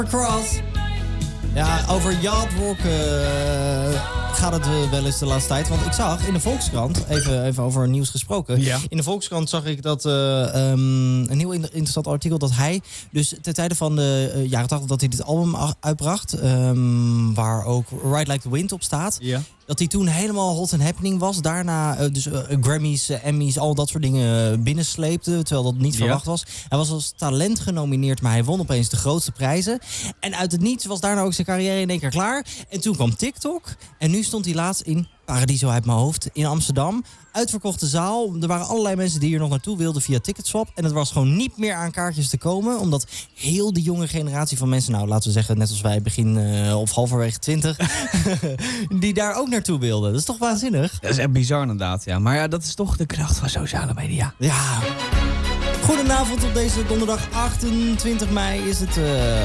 Cross. Ja, over Yardwalk gaat het wel eens de laatste tijd. Want ik zag in de Volkskrant, even over nieuws gesproken. Ja. In de Volkskrant zag ik dat een heel interessant artikel dat hij dus ten tijde van de jaren 80 dat hij dit album uitbracht. Waar ook Ride Like the Wind op staat. Ja. Dat hij toen helemaal hot and happening was. Daarna Grammys, Emmys, al dat soort dingen binnensleepte. Terwijl dat niet verwacht was. Hij was als talent genomineerd, maar hij won opeens de grootste prijzen. En uit het niets was daarna ook zijn carrière in één keer klaar. En toen kwam TikTok. En nu stond hij laatst in Paradiso uit mijn hoofd in Amsterdam. Uitverkochte zaal. Er waren allerlei mensen die hier nog naartoe wilden via Ticketswap. En het was gewoon niet meer aan kaartjes te komen. Omdat heel de jonge generatie van mensen, nou laten we zeggen net als wij begin of halverwege 20... die daar ook naartoe wilden. Dat is toch waanzinnig? Dat is echt bizar inderdaad, ja. Maar ja, dat is toch de kracht van sociale media. Ja. Goedenavond op deze donderdag 28 mei is het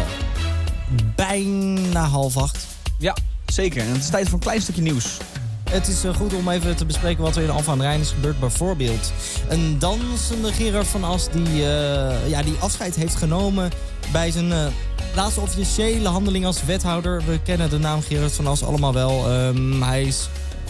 bijna 7:30. Ja, zeker. En het is tijd voor een klein stukje nieuws. Het is goed om even te bespreken wat er in Alphen aan den Rijn is gebeurd. Bijvoorbeeld een dansende Gerard van As die afscheid heeft genomen bij zijn laatste officiële handeling als wethouder. We kennen de naam Gerard van As allemaal wel. Hij is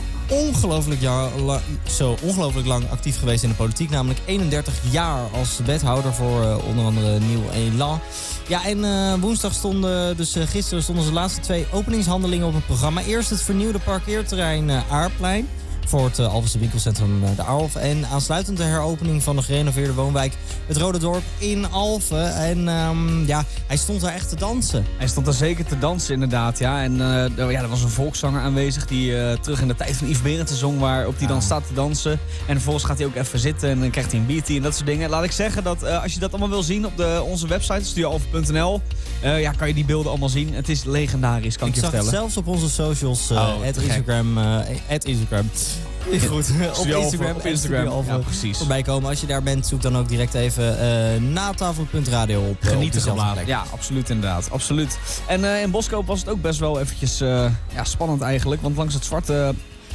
ongelooflijk lang actief geweest in de politiek. Namelijk 31 jaar als wethouder voor onder andere Nieuw Elan. Ja, en woensdag gisteren stonden de laatste 2 openingshandelingen op het programma. Eerst het vernieuwde parkeerterrein Aarplein voor het Alphense winkelcentrum De Aarhof. En aansluitend de heropening van de gerenoveerde woonwijk Het Rode Dorp in Alphen. En hij stond daar echt te dansen. Hij stond daar zeker te dansen inderdaad, ja. En er was een volkszanger aanwezig die terug in de tijd van Yves Berendsen zong, waarop hij dan staat te dansen. En vervolgens gaat hij ook even zitten en dan krijgt hij een biertje en dat soort dingen. Laat ik zeggen dat als je dat allemaal wil zien op onze website, studioalphen.nl, kan je die beelden allemaal zien. Het is legendarisch, kan ik je vertellen. Ik zag het zelfs op onze socials, Instagram. Goed, op Instagram ja, precies. Voorbij komen. Als je daar bent, zoek dan ook direct even natafel.radio op. Geniet ervan. Ja, absoluut inderdaad. Absoluut. En in Boskoop was het ook best wel eventjes spannend eigenlijk. Want langs het zwarte...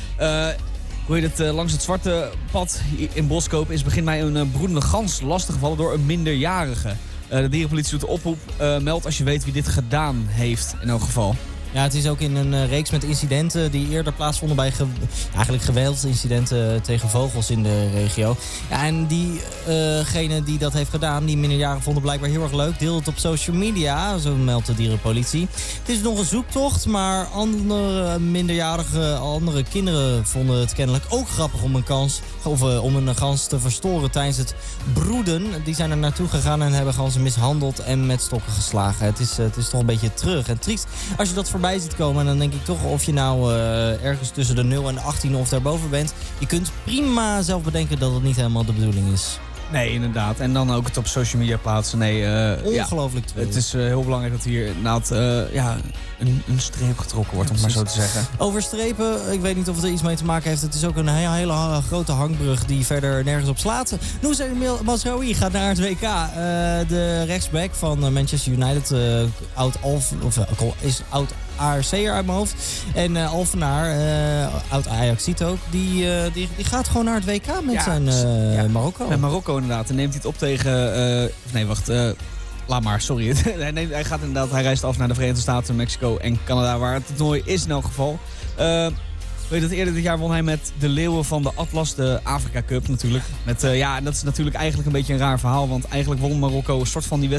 langs het zwarte pad in Boskoop is begin mei een broedende gans lastiggevallen door een minderjarige. De dierenpolitie doet de oproep. Meld als je weet wie dit gedaan heeft in elk geval. Ja, het is ook in een reeks met incidenten die eerder plaatsvonden bij geweldsincidenten tegen vogels in de regio. Ja, en diegene die dat heeft gedaan, die minderjarigen, vonden blijkbaar heel erg leuk. Deelde het op social media, zo meldt de dierenpolitie. Het is nog een zoektocht, maar andere kinderen vonden het kennelijk ook grappig om een gans te verstoren tijdens het broeden. Die zijn er naartoe gegaan en hebben ganzen mishandeld en met stokken geslagen. Het is toch een beetje terug en triest als je dat voorbij ziet komen. En dan denk ik toch, of je nou ergens tussen de 0 en de 18 of daarboven bent, je kunt prima zelf bedenken dat het niet helemaal de bedoeling is. Nee, inderdaad. En dan ook het op social media plaatsen. Ongelooflijk. Het is heel belangrijk dat hier inderdaad een streep getrokken wordt, om het maar zo te zeggen. Over strepen, ik weet niet of het er iets mee te maken heeft. Het is ook een hele grote hangbrug die verder nergens op slaat. Nusayr Mazraoui gaat naar het WK. De rechtsback van Manchester United, is oud ARC'er uit mijn hoofd. En Alphenaar, oud Ajaxiet ook, die gaat gewoon naar het WK met zijn Marokko. Met Marokko inderdaad. En neemt hij het op tegen... laat maar, sorry. Hij reist af naar de Verenigde Staten, Mexico en Canada, waar het toernooi is in elk geval. Weet je dat eerder dit jaar won hij met de leeuwen van de Atlas, de Afrika Cup natuurlijk. En dat is natuurlijk eigenlijk een beetje een raar verhaal, want eigenlijk won Marokko een soort van die